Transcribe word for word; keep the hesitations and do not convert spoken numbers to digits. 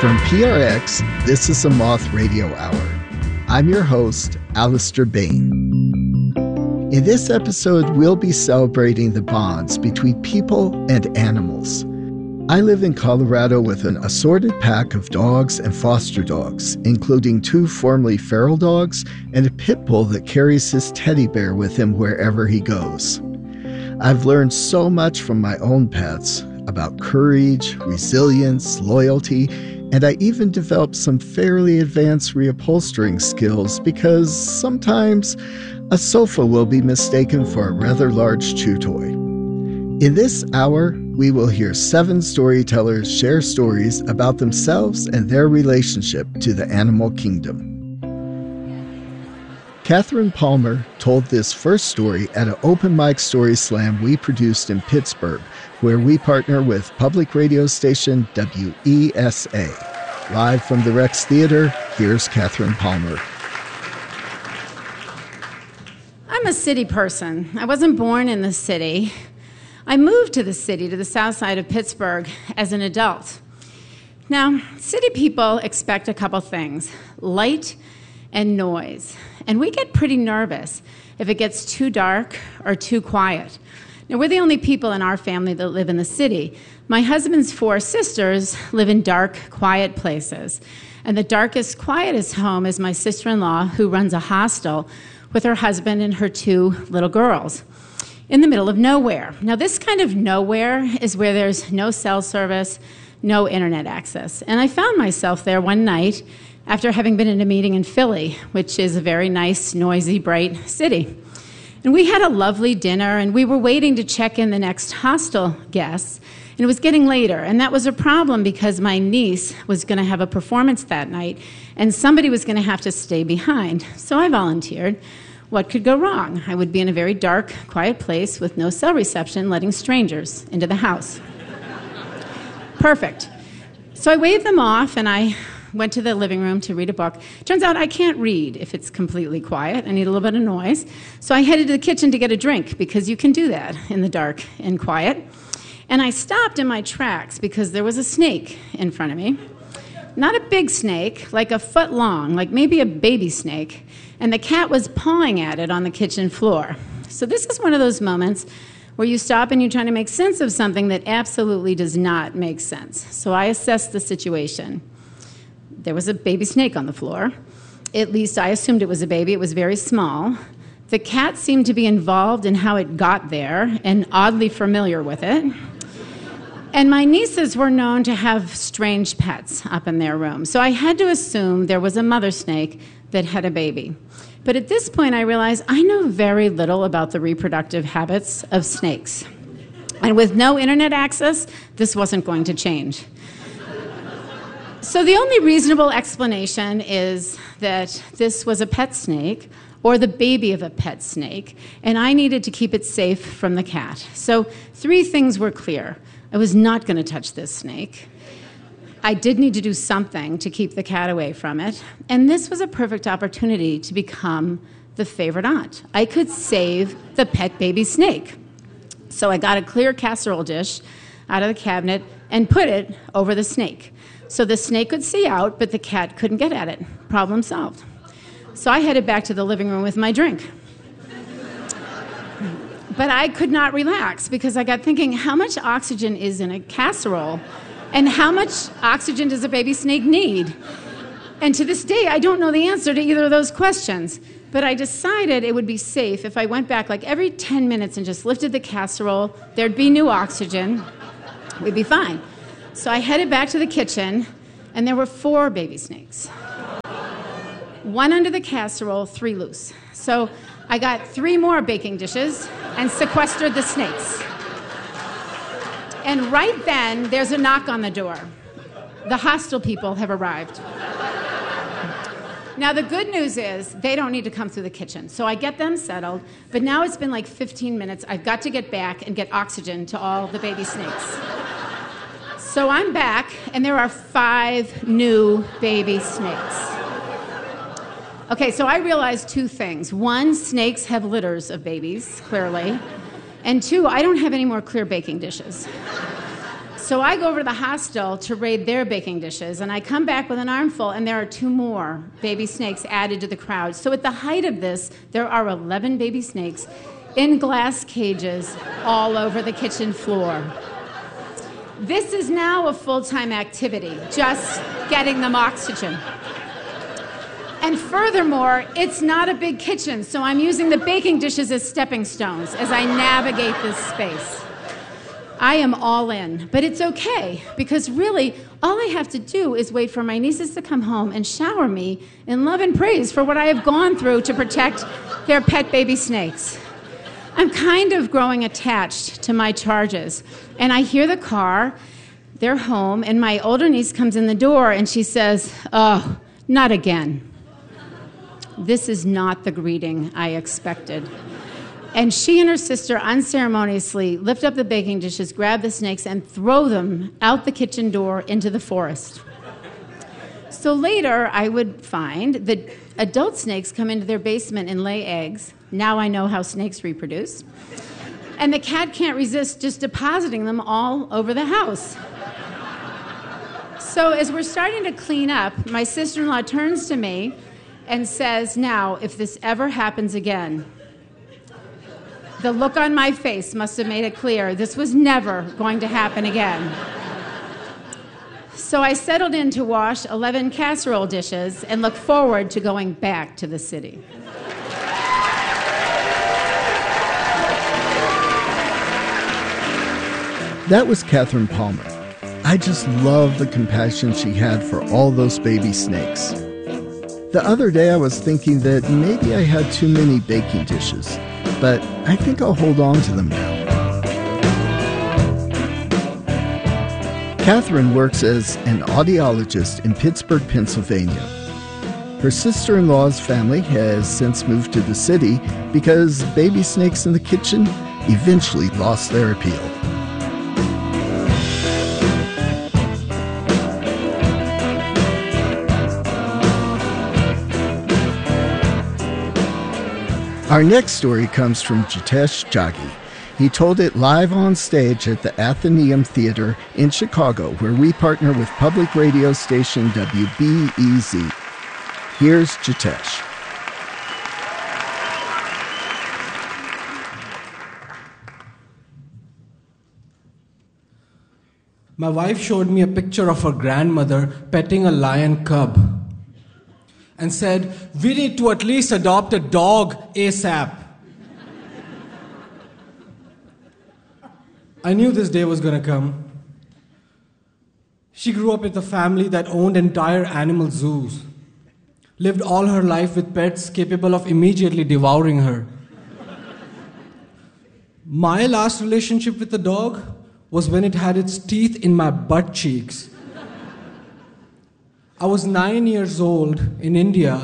From P R X, this is a Moth Radio Hour. I'm your host, Alistair Bain. In this episode, we'll be celebrating the bonds between people and animals. I live in Colorado with an assorted pack of dogs and foster dogs, including two formerly feral dogs and a pit bull that carries his teddy bear with him wherever he goes. I've learned so much from my own pets about courage, resilience, loyalty, and I even developed some fairly advanced reupholstering skills because sometimes a sofa will be mistaken for a rather large chew toy. In this hour, we will hear seven storytellers share stories about themselves and their relationship to the animal kingdom. Catherine Palmer told this first story at an open mic story slam we produced in Pittsburgh, where we partner with public radio station W E S A. Live from the Rex Theater, here's Catherine Palmer. I'm a city person. I wasn't born in the city. I moved to the city, to the south side of Pittsburgh, as an adult. Now, city people expect a couple things: light and noise. And we get pretty nervous if it gets too dark or too quiet. Now, we're the only people in our family that live in the city. My husband's four sisters live in dark, quiet places. And the darkest, quietest home is my sister-in-law, who runs a hostel with her husband and her two little girls in the middle of nowhere. Now, this kind of nowhere is where there's no cell service, no internet access. And I found myself there one night after having been in a meeting in Philly, which is a very nice, noisy, bright city. And we had a lovely dinner, and we were waiting to check in the next hostel guests, and it was getting later. And that was a problem because my niece was going to have a performance that night, and somebody was going to have to stay behind. So I volunteered. What could go wrong? I would be in a very dark, quiet place with no cell reception, letting strangers into the house. Perfect. So I waved them off, and I went to the living room to read a book. Turns out I can't read if it's completely quiet. I need a little bit of noise. So I headed to the kitchen to get a drink, because you can do that in the dark and quiet. And I stopped in my tracks because there was a snake in front of me. Not a big snake, like a foot long, like maybe a baby snake. And the cat was pawing at it on the kitchen floor. So this is one of those moments where you stop and you're trying to make sense of something that absolutely does not make sense. So I assessed the situation. There was a baby snake on the floor. At least I assumed it was a baby. It was very small. The cat seemed to be involved in how it got there and oddly familiar with it. And my nieces were known to have strange pets up in their room. So I had to assume there was a mother snake that had a baby. But at this point, I realized I know very little about the reproductive habits of snakes. And with no internet access, this wasn't going to change. So the only reasonable explanation is that this was a pet snake, or the baby of a pet snake, and I needed to keep it safe from the cat. So three things were clear. I was not going to touch this snake. I did need to do something to keep the cat away from it, and this was a perfect opportunity to become the favorite aunt. I could save the pet baby snake. So I got a clear casserole dish out of the cabinet and put it over the snake. So the snake could see out, but the cat couldn't get at it. Problem solved. So I headed back to the living room with my drink. But I could not relax because I got thinking, how much oxygen is in a casserole? And how much oxygen does a baby snake need? And to this day, I don't know the answer to either of those questions. But I decided it would be safe if I went back like every ten minutes and just lifted the casserole. There'd be new oxygen. We'd be fine. So I headed back to the kitchen, and there were four baby snakes. One under the casserole, three loose. So I got three more baking dishes and sequestered the snakes. And right then, there's a knock on the door. The hostel people have arrived. Now, the good news is they don't need to come through the kitchen. So I get them settled, but now it's been like fifteen minutes. I've got to get back and get oxygen to all the baby snakes. So I'm back, and there are five new baby snakes. Okay, so I realized two things. One, snakes have litters of babies, clearly. And two, I don't have any more clear baking dishes. So I go over to the hostel to raid their baking dishes, and I come back with an armful, and there are two more baby snakes added to the crowd. So at the height of this, there are eleven baby snakes in glass cages all over the kitchen floor. This is now a full-time activity, just getting them oxygen. And furthermore, it's not a big kitchen, so I'm using the baking dishes as stepping stones as I navigate this space. I am all in, but it's okay, because really, all I have to do is wait for my nieces to come home and shower me in love and praise for what I have gone through to protect their pet baby snakes. I'm kind of growing attached to my charges, and I hear the car, they're home, and my older niece comes in the door, and she says, "Oh, not again." This is not the greeting I expected. And she and her sister unceremoniously lift up the baking dishes, grab the snakes, and throw them out the kitchen door into the forest. So later, I would find that adult snakes come into their basement and lay eggs. Now I know how snakes reproduce. And the cat can't resist just depositing them all over the house. So as we're starting to clean up, my sister-in-law turns to me and says, "Now, if this ever happens again." The look on my face must have made it clear this was never going to happen again. So I settled in to wash eleven casserole dishes and look forward to going back to the city. That was Catherine Palmer. I just love the compassion she had for all those baby snakes. The other day I was thinking that maybe I had too many baking dishes, but I think I'll hold on to them now. Catherine works as an audiologist in Pittsburgh, Pennsylvania. Her sister-in-law's family has since moved to the city because baby snakes in the kitchen eventually lost their appeal. Our next story comes from Jitesh Jaggi. He told it live on stage at the Athenaeum Theater in Chicago, where we partner with public radio station W B E Z. Here's Jitesh. My wife showed me a picture of her grandmother petting a lion cub and said, "We need to at least adopt a dog ASAP." I knew this day was going to come. She grew up with a family that owned entire animal zoos, lived all her life with pets capable of immediately devouring her. My last relationship with the dog was when it had its teeth in my butt cheeks. I was nine years old in India